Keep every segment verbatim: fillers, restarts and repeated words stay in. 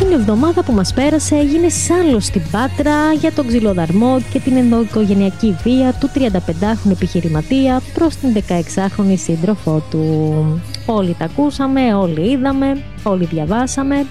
την εβδομάδα που μας πέρασε έγινε σάλος στην Πάτρα για τον ξυλοδαρμό και την ενδοοικογενειακή βία του τριανταπεντάχρονου επιχειρηματία προς την δεκαεξάχρονη σύντροφό του. Όλοι τα ακούσαμε, όλοι είδαμε, όλοι διαβάσαμε.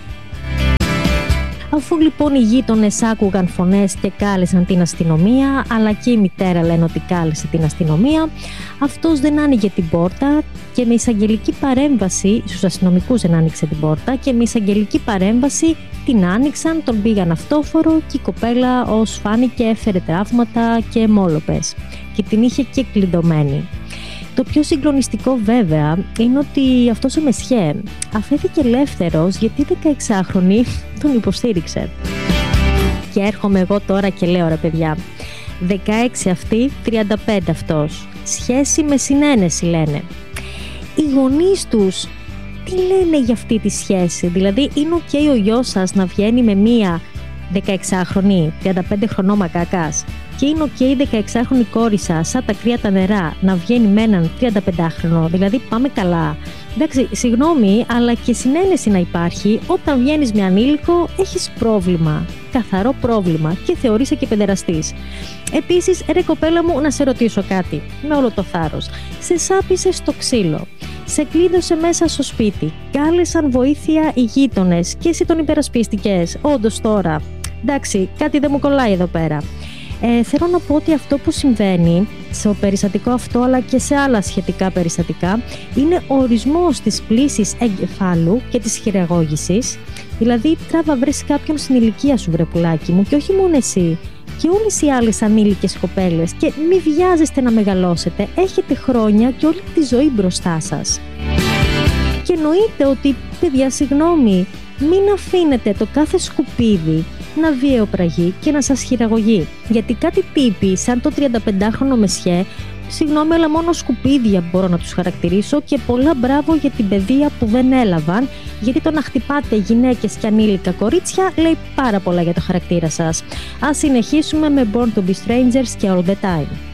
Αφού λοιπόν οι γείτονες άκουγαν φωνές και κάλεσαν την αστυνομία, αλλά και η μητέρα λένε ότι κάλεσε την αστυνομία, αυτός δεν άνοιγε την πόρτα και με εισαγγελική παρέμβαση, στους αστυνομικούς δεν άνοιξε την πόρτα και με εισαγγελική παρέμβαση την άνοιξαν, τον πήγαν αυτόφορο και η κοπέλα ως φάνηκε έφερε τραύματα και αιμόλοπες και την είχε και κλειδωμένη. Το πιο συγκλονιστικό βέβαια είναι ότι αυτός ο Μεσιέ αφέθηκε ελεύθερος γιατί η δεκαεξάχρονη τον υποστήριξε. Και έρχομαι εγώ τώρα και λέω ρε παιδιά, δεκαέξι αυτή, τριάντα πέντε αυτός. Σχέση με συνένεση λένε. Οι γονείς τους τι λένε για αυτή τη σχέση? Δηλαδή είναι ok ο γιος σας να βγαίνει με μία δεκαεξάχρονη, τριάντα πέντε χρονών μακάκας και είναι ok η δεκαεξάχρονη κόρη σας, σαν τα κρύα τα νερά, να βγαίνει με έναν τριανταπεντάχρονο, δηλαδή πάμε καλά. Εντάξει, συγγνώμη, αλλά και συνένεση να υπάρχει, όταν βγαίνεις με ανήλικο έχεις πρόβλημα, καθαρό πρόβλημα και θεωρείσαι και παιδεραστής. Επίσης, ρε κοπέλα μου, να σε ρωτήσω κάτι, με όλο το θάρρος. Σε σάπισε στο ξύλο, σε κλείδωσε μέσα στο σπίτι, κάλεσαν βοήθεια οι γείτονες και εσύ τον υπερασπίστηκες. Όντως τώρα, εντάξει, κάτι δεν μου κολλάει εδώ πέρα. Ε, θέλω να πω ότι αυτό που συμβαίνει στο περιστατικό αυτό αλλά και σε άλλα σχετικά περιστατικά είναι ο ορισμός της πλύσης εγκεφάλου και της χειραγώγησης. Δηλαδή τράβα βρες κάποιον στην ηλικία σου βρε πουλάκι μου και όχι μόνο εσύ και όλες οι άλλες ανήλικες κοπέλες και μη βιάζεστε να μεγαλώσετε, έχετε χρόνια και όλη τη ζωή μπροστά σας. Και εννοείται ότι παιδιά συγγνώμη, μην αφήνετε το κάθε σκουπίδι να βιαιοπραγεί και να σας χειραγωγεί. Γιατί κάτι τύποι σαν το τριανταπεντάχρονο Μεσιέ, συγγνώμη αλλά μόνο σκουπίδια μπορώ να τους χαρακτηρίσω και πολλά μπράβο για την παιδεία που δεν έλαβαν, γιατί το να χτυπάτε γυναίκες και ανήλικα κορίτσια λέει πάρα πολλά για το χαρακτήρα σας. Ας συνεχίσουμε με Born to be Strangers και All the Time.